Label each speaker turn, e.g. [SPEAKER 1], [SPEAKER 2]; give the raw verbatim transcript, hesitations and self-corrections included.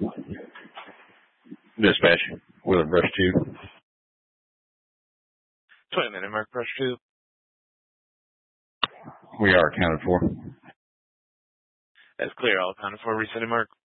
[SPEAKER 1] Dispatch, Willard Brush two.
[SPEAKER 2] twenty minute mark, Brush two.
[SPEAKER 1] We are accounted for.
[SPEAKER 2] That's clear, all accounted for. Resending mark.